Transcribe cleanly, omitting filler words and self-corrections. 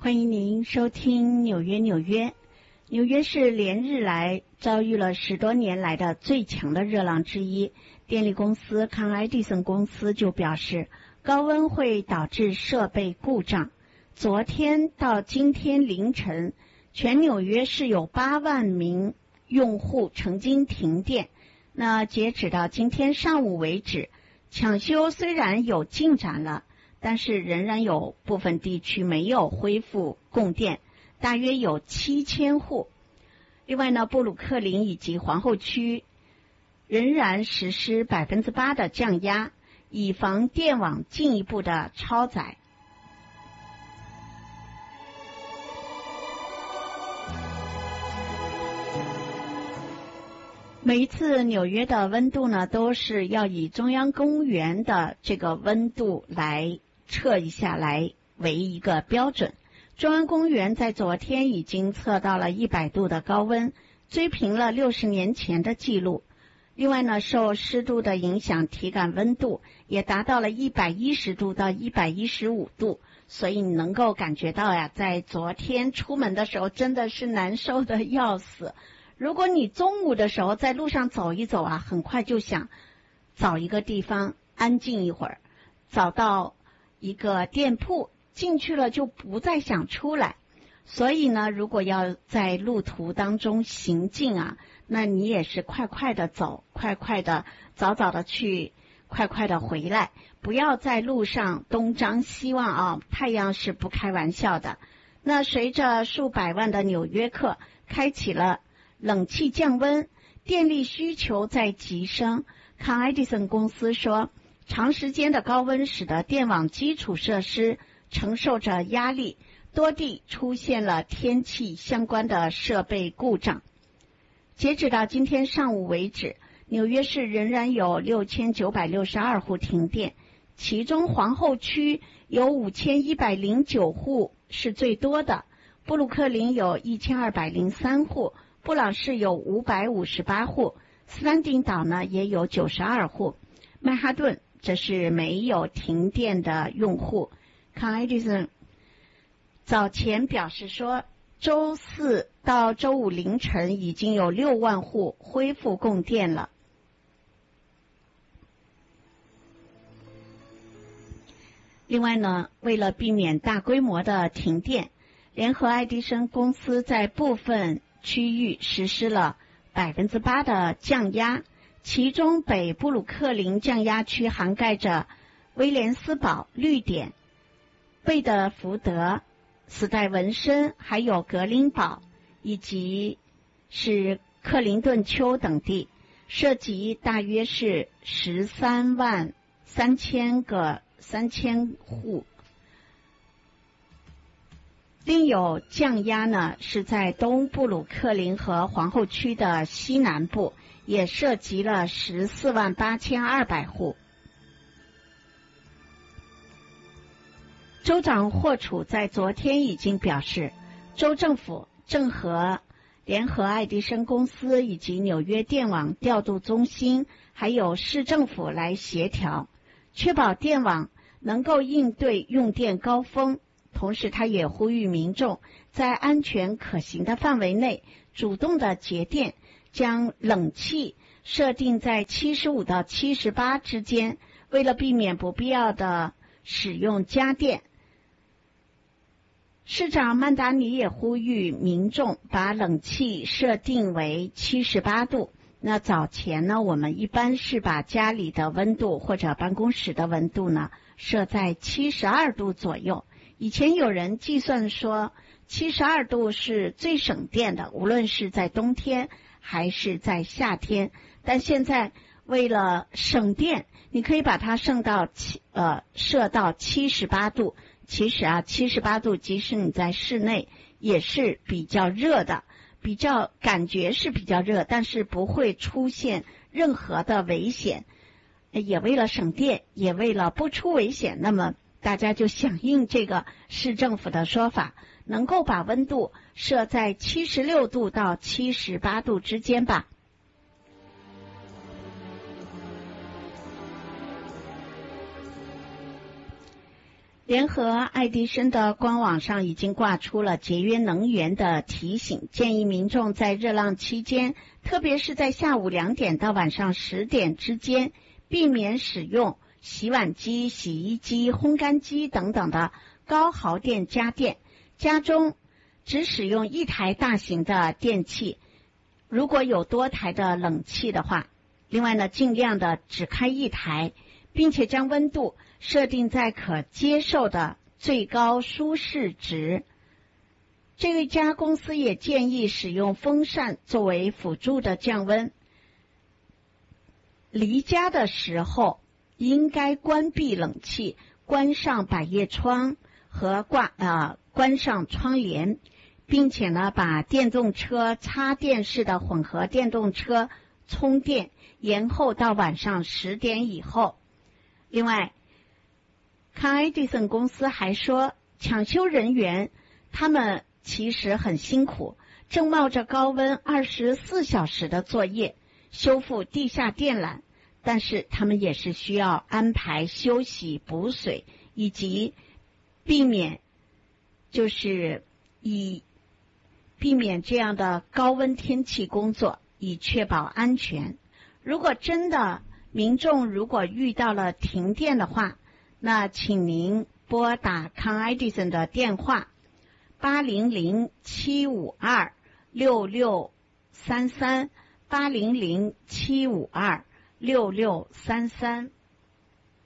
欢迎您收听纽约。纽约是连日来遭遇了10多年来的最强的热浪之一。电力公司康爱迪生公司就表示，高温会导致设备故障。昨天到今天凌晨，全纽约市有8万名用户曾经停电。那截止到今天上午为止，抢修虽然有进展了，但是仍然有部分地区没有恢复供电，大约有7000户。另外呢，布鲁克林以及皇后区仍然实施8%的降压，以防电网进一步的超载。每一次纽约的温度呢，都是要以中央公园的这个温度来测一下来为一个标准。中央公园在昨天已经测到了100度的高温，追平了60年前的记录。另外呢，受湿度的影响，体感温度也达到了110度到115度，所以你能够感觉到呀，在昨天出门的时候真的是难受的要死。如果你中午的时候在路上走一走啊，很快就想找一个地方安静一会儿，找到一个店铺进去了就不再想出来。所以呢，如果要在路途当中行进啊，那你也是快快的走，快快的早早的去，快快的回来，不要在路上东张西望啊，太阳是不开玩笑的。那随着数百万的纽约客开启了冷气降温，电力需求在急升。康爱迪生公司说，长时间的高温使得电网基础设施承受着压力，多地出现了天气相关的设备故障。截止到今天上午为止，纽约市仍然有6962户停电，其中皇后区有5109户是最多的，布鲁克林有1203户，布朗市有558户，斯坦丁岛呢也有92户，曼哈顿则是没有停电的用户。康爱迪生早前表示说，周四到周五凌晨已经有6万户恢复供电了。另外呢，为了避免大规模的停电，联合爱迪生公司在部分区域实施了8%的降压，其中北布鲁克林降压区涵盖着威廉斯堡、绿点、贝德福德、史戴文森，还有格林堡以及是克林顿丘等地，涉及大约是13万3000户。另有降压呢，是在东布鲁克林和皇后区的西南部，也涉及了14万8200户。州长霍楚在昨天已经表示，州政府正和联合爱迪生公司以及纽约电网调度中心还有市政府来协调，确保电网能够应对用电高峰。同时他也呼吁民众在安全可行的范围内主动的节电，将冷气设定在75到78之间，为了避免不必要的使用家电。市长曼达尼也呼吁民众把冷气设定为78度。那早前呢，我们一般是把家里的温度或者办公室的温度呢设在72度左右。以前有人计算说72度是最省电的，无论是在冬天还是在夏天。但现在为了省电，你可以把它设到78度。其实啊，78度即使你在室内也是比较热的，感觉是比较热，但是不会出现任何的危险。也为了省电，也为了不出危险，那么大家就响应这个市政府的说法，能够把温度设在76度到78度之间吧。 联合爱迪生的官网上已经挂出了节约能源的提醒，建议民众在热浪期间，特别是在下午2点到晚上10点之间，避免使用洗碗机、洗衣机、烘干机等等的高耗电家电，家中只使用1台大型的电器，如果有多台的冷气的话，另外呢，尽量的只开1台，并且将温度设定在可接受的最高舒适值。这家公司也建议使用风扇作为辅助的降温。离家的时候应该关闭冷气，关上百叶窗和关上窗帘，并且呢，把电动车插电式的混合电动车充电延后到晚上10点以后。另外，康爱迪生公司还说，抢修人员他们其实很辛苦，正冒着高温24小时的作业修复地下电缆，但是他们也是需要安排休息、补水，以及避免这样的高温天气工作，以确保安全。如果真的民众如果遇到了停电的话，那请您拨打康爱迪生的电话800-752-6633 800-752-6633。